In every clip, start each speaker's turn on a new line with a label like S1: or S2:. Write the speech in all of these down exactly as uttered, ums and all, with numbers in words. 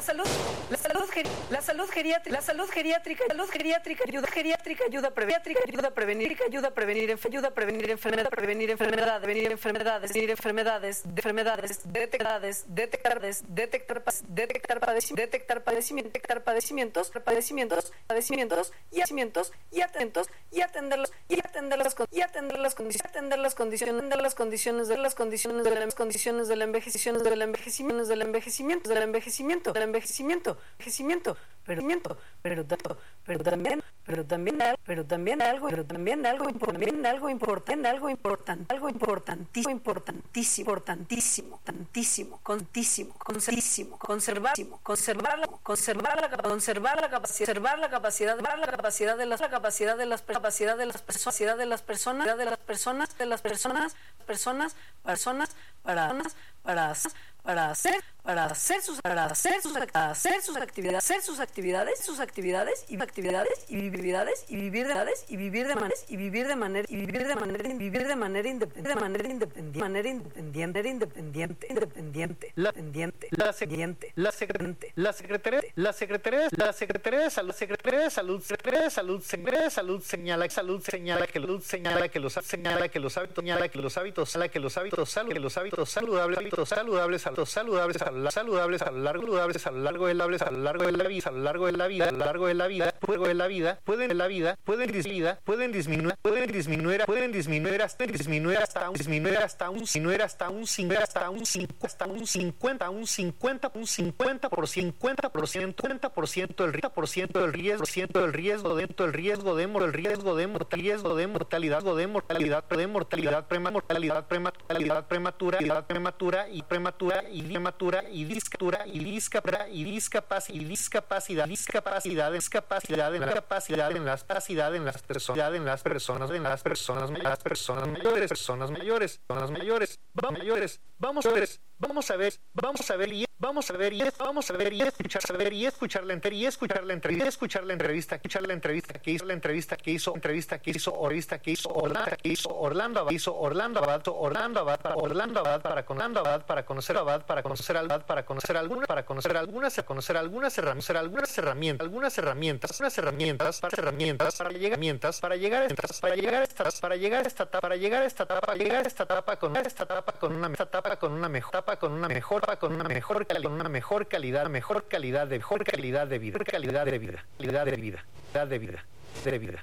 S1: salud, la salud, la salud geriátrica, la salud geriátrica, la salud geriátrica ayuda, geriátrica ayuda a prevenir, ayuda a prevenir, ayuda a prevenir, ayuda a prevenir enfermedades, prevenir enfermedades, prevenir enfermedades, prevenir enfermedades, enfermedades, detectades, detectardes, detectar, detectar padecimientos, detectar padecimientos, detectar padecimientos, padecimientos, padecimientos y padecimientos y atentos y atenderlos y atender las y atender las condiciones, atender las condiciones, atender las condiciones de las condiciones de las condiciones del envejecimiento, del envejecimiento, del envejecimiento, del envejecimiento, del envejecimiento, envejecimiento, pero pero pero pero también, pero también, pero también algo, pero también algo importante, algo importante, algo importante, algo importantísimo, importantísimo, importantísimo, tantísimo, contísimo, conservísimo, conservársimo, conservar la, conservar la, conservar la capacidad, conservar la capacidad, la capacidad de las, la capacidad de las, capacidad de las personas, de las personas, de las personas, de las personas, personas, personas, para, para, para hacer, para hacer sus, para hacer sus, para hacer sus actividades, hacer sus actividades, sus actividades y actividades y actividades y vivir de manera y vivir de manera y vivir de manera y vivir de manera y vivir de manera independiente, de manera independiente, manera independiente, independiente, independiente,
S2: la
S1: independiente,
S2: la
S1: siguiente,
S2: la secretaria, la secretaria, la secretaria, la secretaria de salud, secretaria de salud, secretaria de salud, secretaria de salud señala, salud señala que salud señala que los señala que los hábitos señala que los hábitos señala que los hábitos salud que los hábitos saludables, hábitos saludables, hábitos saludables, saludables a lo largo, saludables a lo largo de la vida, a lo largo de la vida, a lo largo de la vida, a lo largo de la vida, luego de la vida, pueden de la vida, pueden disminuir, pueden disminuir, pueden disminuir, pueden disminuir hasta disminuir hasta un disminuir hasta un disminuir hasta un cincuenta hasta un cincuenta hasta un cincuenta un cincuenta un cincuenta por cincuenta por ciento cincuenta por ciento del por ciento del riesgo ciento del riesgo dentro del riesgo de el riesgo de riesgo de mortalidad de mortalidad de mortalidad premortalidad premortalidad prematura prematura y prematura y prematura y discapacidad y discapacidad y discapacidad y discapacidad discapacidad discapacidad en la capacidad en las capacidad en las personas en las personas en las personas las personas mayores personas mayores personas mayores mayores vamos a ver vamos a ver vamos a ver y vamos a ver y vamos a ver y escuchar saber y escuchar la entrevista y escuchar la entrevista y escuchar la entrevista escuchar la entrevista que hizo la entrevista que hizo entrevista que hizo entrevista que hizo Orlando que hizo Orlando Abad hizo Orlando Abad Orlando Abad para Orlando Abad para con Orlando Abad para conocer Abad para conocer al Abad para conocer algunas para conocer algunas conocer algunas herramientas algunas herramientas algunas herramientas unas herramientas para herramientas para llegar herramientas para llegar a estas para llegar a estas para llegar a esta etapa para llegar a esta etapa llegar a esta etapa con esta etapa con una etapa con una mejor etapa con una mejor con una mejor con una mejor calidad mejor calidad de mejor calidad de vida calidad de vida calidad de vida calidad de vida de vida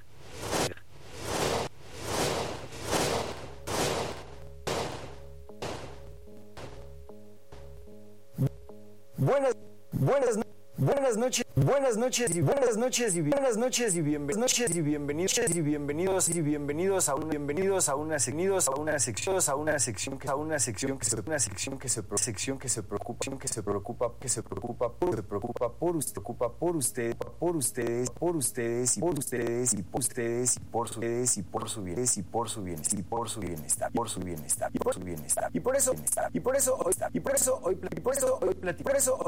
S3: buenas buenas Buenas noches, buenas noches y buenas noches y buenas noches y bienvenidos y bienvenidos y bienvenidos y bienvenidos a un bienvenidos a una bienvenidos a una sección a una sección que a una sección que se una sección que se sección que se preocupa que se preocupa que se preocupa por se preocupa por usted preocupa por usted por ustedes por ustedes y por ustedes y por ustedes y por ustedes y por su bienestar y por su bienestar y por su bienestar por su bienestar y por su bienestar y por eso y por eso hoy y por eso hoy y por eso hoy por eso